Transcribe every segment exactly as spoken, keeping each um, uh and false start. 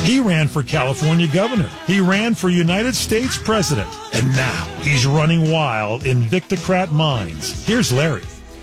He ran for California governor. He ran for United States president. And now he's running wild in Victocrat minds. Here's Larry.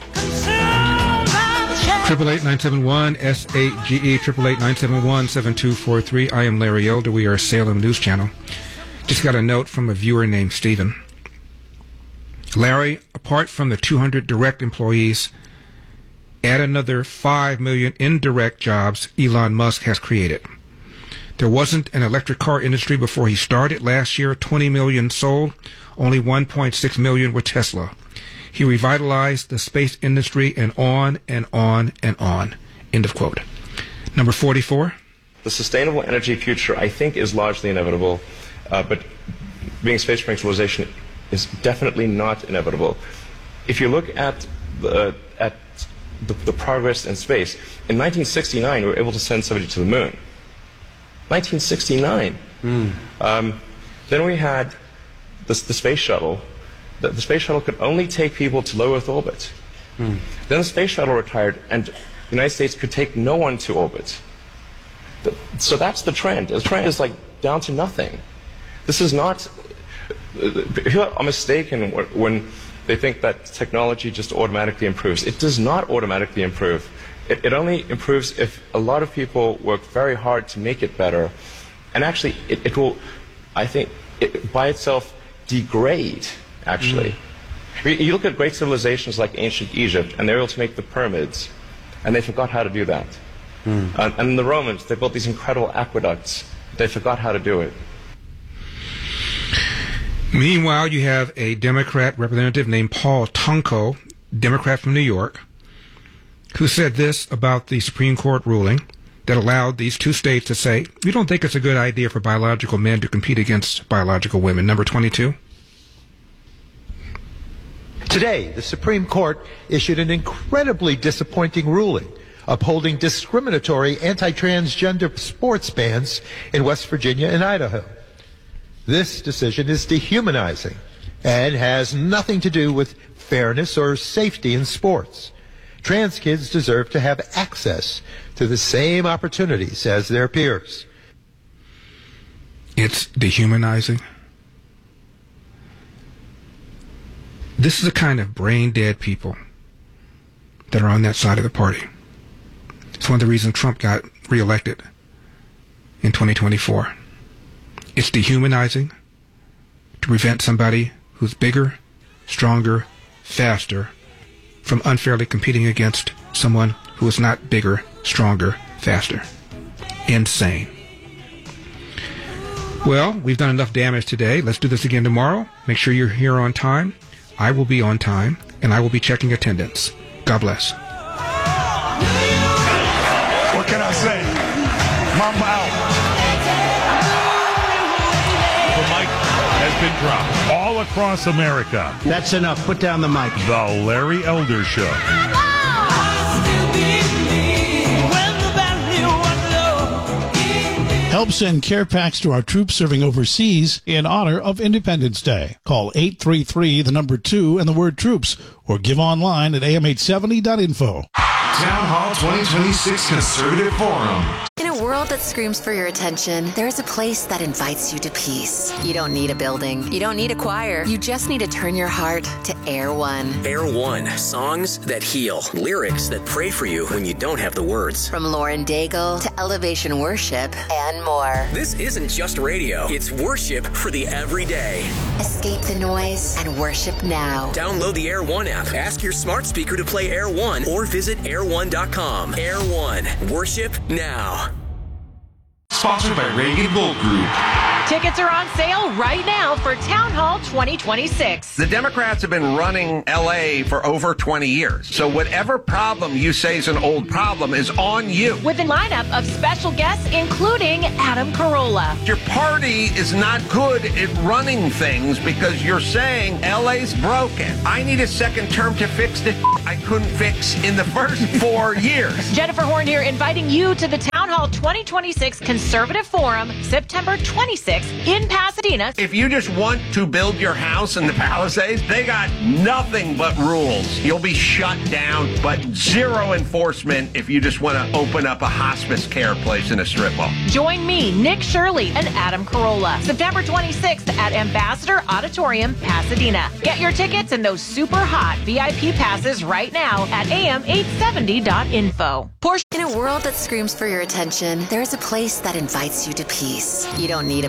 Triple eight nine seven one S eight G E triple eight nine seven one seven two four three. I am Larry Elder. We are Salem News Channel. Just got a note from a viewer named Stephen. Larry, apart from the two hundred direct employees, add another five million indirect jobs Elon Musk has created. There wasn't an electric car industry before he started. Last year, twenty million sold. Only one point six million were Tesla. He revitalized the space industry, and on and on and on. End of quote. Number forty-four. The sustainable energy future, I think, is largely inevitable, uh, but being space commercialization is definitely not inevitable. If you look at the, at the, the progress in space, in nineteen sixty-nine, we were able to send somebody to the moon. nineteen sixty-nine. Mm. Um, then we had the, the space shuttle. The, the space shuttle could only take people to low Earth orbit. Mm. Then the space shuttle retired, and the United States could take no one to orbit. The, so that's the trend. The trend is like down to nothing. This is not. People are mistaken when they think that technology just automatically improves. It does not automatically improve. It, it only improves if a lot of people work very hard to make it better. And actually, it, it will, I think, it, by itself degrade. Actually, mm. you look at great civilizations like ancient Egypt, and they were able to make the pyramids, and they forgot how to do that. Mm. And, and the Romans, they built these incredible aqueducts. They forgot how to do it. Meanwhile, you have a Democrat representative named Paul Tonko, Democrat from New York, who said this about the Supreme Court ruling that allowed these two states to say, we don't think it's a good idea for biological men to compete against biological women. Number twenty-two. Today, the Supreme Court issued an incredibly disappointing ruling upholding discriminatory anti-transgender sports bans in West Virginia and Idaho. This decision is dehumanizing and has nothing to do with fairness or safety in sports. Trans kids deserve to have access to the same opportunities as their peers. It's dehumanizing. This is the kind of brain-dead people that are on that side of the party. It's one of the reasons Trump got reelected in twenty twenty-four. It's dehumanizing to prevent somebody who's bigger, stronger, faster from unfairly competing against someone who is not bigger, stronger, faster. Insane. Well, we've done enough damage today. Let's do this again tomorrow. Make sure you're here on time. I will be on time, and I will be checking attendance. God bless. What can I say? Mamba out. The mic has been dropped all across America. That's enough. Put down the mic. The Larry Elder Show. Help send care packs to our troops serving overseas in honor of Independence Day. Call eight three three, the number two, and the word troops, or give online at A M eight seventy dot info. Town Hall twenty twenty-six Conservative Forum. In a world that screams for your attention, there is a place that invites you to peace. You don't need a building. You don't need a choir. You just need to turn your heart to Air One. Air One. Songs that heal. Lyrics that pray for you when you don't have the words. From Lauren Daigle to Elevation Worship and more. This isn't just radio. It's worship for the everyday. Escape the noise and worship now. Download the Air One app. Ask your smart speaker to play Air One or visit air one dot com. Air One. Worship now. Sponsored by Reagan Gold Group. Tickets are on sale right now for Town Hall twenty twenty-six. The Democrats have been running L A for over twenty years. So whatever problem you say is an old problem is on you. With a lineup of special guests, including Adam Carolla. Your party is not good at running things because you're saying L A's broken. I need a second term to fix the I couldn't fix in the first four years. Jennifer Horn here, inviting you to the Town Hall Hall twenty twenty-six Conservative Forum, September twenty-sixth in Pasadena. If you just want to build your house in the Palisades, they got nothing but rules. You'll be shut down, but zero enforcement if you just want to open up a hospice care place in a strip mall. Join me, Nick Shirley, and Adam Carolla, September twenty-sixth at Ambassador Auditorium, Pasadena. Get your tickets and those super hot V I P passes right now at A M eight seventy dot info. In a world that screams for your attention, there is a place that invites you to peace. You don't need a